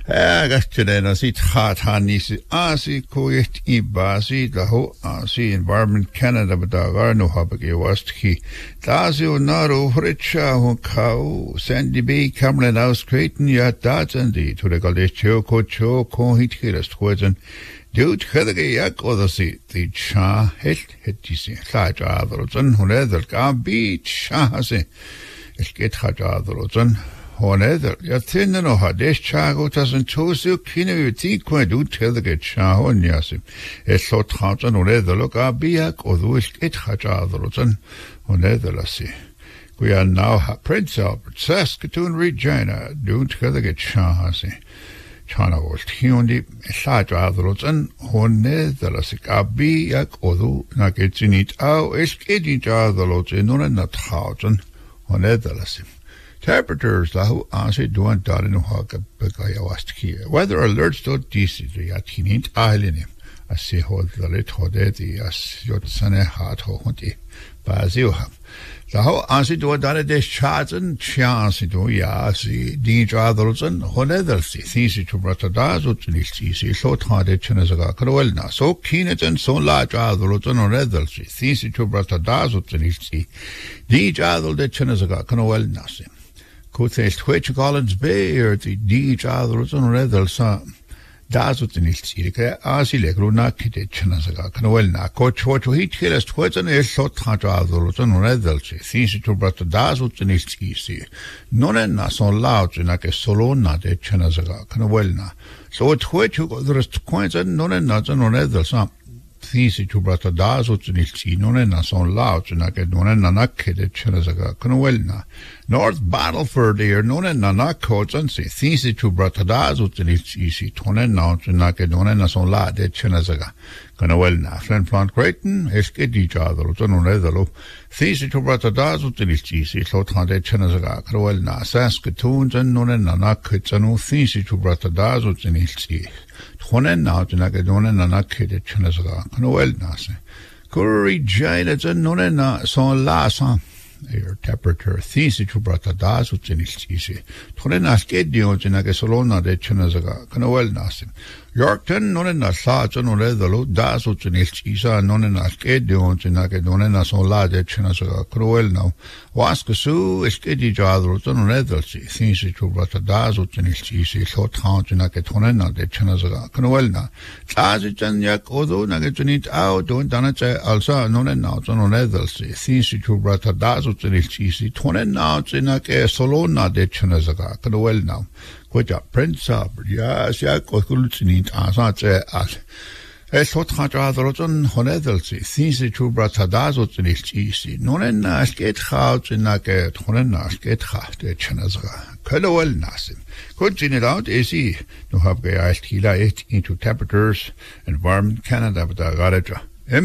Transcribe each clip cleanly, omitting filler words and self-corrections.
Gastelen sit Hatanisi Asi Koyet Ibasi, the Ho Asi Environment Canada, but the Garno Habaki was he. Tazio Naro Richa Honkau, Sandy Bay, Cameron House, Creighton, Yat Dats and the to the Galish Choko Choko Hit Hiras Quazen. Dude Hedge Yak or the seat, the Cha Hetisi, Saja Adrozen, who nether can be Chahase. Es geht Adrozen. However, jag finner nog ha det chago tasen tosu kine vi ti kwe du tell get chaho nyasi. Es so tratsan however look abiak or du is it hajadrotan however la si. We are now Prince Albert, Saskatoon, Regina, do tell get chahasi. Chana was hiundi hajadrotan however la si abiak or du na get in it au es getting jadrotan no not hautan however la si. Temperatures lahu ansi duan darinu haka begayawast here. Weather alerts to DC at hinint island as se hold the lit hodeti as yotsane hat hondi bazioham. Lahu ansi duan dane des chazen chansi do ya si dinjadrozen honedelsi thisi to bratadaz utnisi so tade chenazaga krowelna so kinetan so la jadrozen honedelsi thisi to bratadaz utnisi dinjadol de chenazaga krowelna sim. Kuthes Twitch Collins Bay or the DH on Redel Sam. Das ut nicht sirke asile gruna kite chanasaga kanwel na coach what he kills twitchen is so tajadol on Redel si to brat das ut nicht si. Non na son loud na ke solo na de chanasaga kanwel na. So twitch there is coins and non na on Redel Sam. Thisi to brata das ut nilsi non na son laut na ke non na nakke de chenazaga kanwelna North Battleford here non na nakko zansi thisi to brata das ut nilsi si tonen na na ke non na son la de chenazaga kanwelna Flint Plant Creighton eske di jadro non redalo thisi to brata das ut nilsi si so de chenazaga kanwelna Saskatoon non na nakke zanu thisi to brata das ut nilsi Honen now to Nagadona Nanakid Chinazaga, Noel Nase. Curry Jade and Nonena son lasa. Air temperature, Thisi to Bratadas, which in its easy. Torenas Gedio to Nagasolona de Chinazaga, Noel Nase. Yorkton, Nonena Sats and Oredalo, Das, which in its isa, Nonena Gedio to Nagadona son la de Chinazaga, Cruel now. Waskasu, Eskedi Jadro, and Redalsi, Thisi to Bratadas, which in its easy, so town to Nagatonena de Chinazaga, Cruelna. Tazit and Yak, although Nagatonit out, don't Danache, also Nonena, and Redalsi, Thisi to Bratadas. Utnilsi, tonen now, Zinake, Solona de Chinazaga, Canwell now. Quit up, Prince Albert, yes, Yakulcinit, Asace, as. Es hot Hajadroton, Honedelsi, Thisi to Bratadas Utnilsi, Nonena, Skate House in Nake, Tonena, Skate House de Chinazaga, Canwell Nasim. Could it out, is he? No have iced Hila into temperatures, environment Canada, but I got it.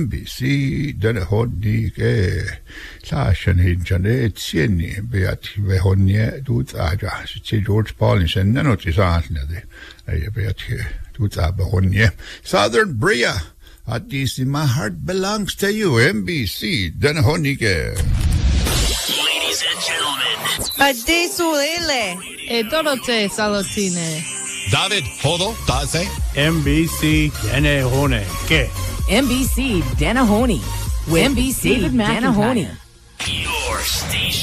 MBC Denehoni Sashan Hinjane Tieni Beat Vehonia Dutaja, George Paulish and Nanotis Antnade, a beat here, Dutabahonia. Southern Bria, at this my heart belongs to you, MBC Denehoni. Ladies and gentlemen, Adisuele e Dorote Salotine. David Hodo Daze MBC Denehone Ke NBC Danahoni with NBC David McIntyre. Danahoni. your station.